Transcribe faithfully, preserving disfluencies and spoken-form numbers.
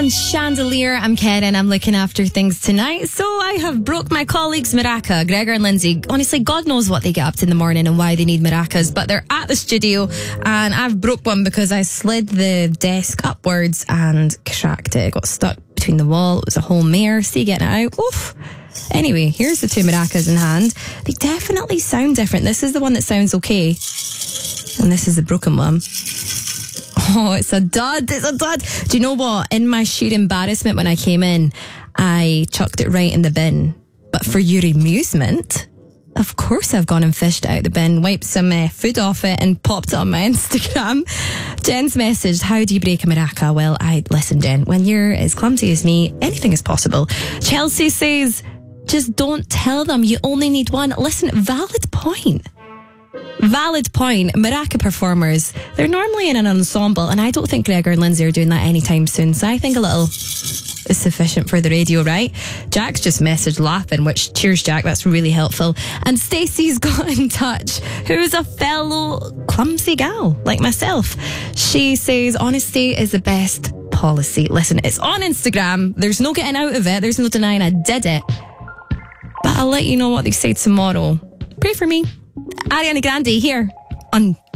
and Chandelier. I'm Karen. I'm looking after things tonight. So I have broke my colleagues' maraca, Gregor and Lindsay. Honestly, God knows what they get up to in the morning and why they need maracas, but they're at the studio and I've broke one because I slid the desk upwards and cracked it. It got stuck between the wall. It was a whole mare. See getting it out. Oof. Anyway, here's the two maracas in hand. They definitely sound different. This is the one that sounds okay, and this is the broken one. Oh, it's a dud. It's a dud. Do you know what? In my sheer embarrassment when I came in, I chucked it right in the bin. But for your amusement, of course I've gone and fished it out the bin, wiped some uh, food off it and popped it on my Instagram. Jen's messaged, how do you break a maraca? Well, I listen, Jen, when you're as clumsy as me, anything is possible. Chelsea says, just don't tell them you only need one. Listen, valid point. Valid point. Maraca performers, they're normally in an ensemble, and I don't think Gregor and Lindsay are doing that anytime soon, so I think a little is sufficient for the radio, right? Jack's just messaged laughing, which, cheers Jack, that's really helpful. And Stacey's got in touch, who's a fellow clumsy gal like myself. She says honesty is the best policy. Listen, it's on Instagram, there's no getting out of it, there's no denying I did it, but I'll let you know what they say tomorrow. Pray for me. Ariana Grande here on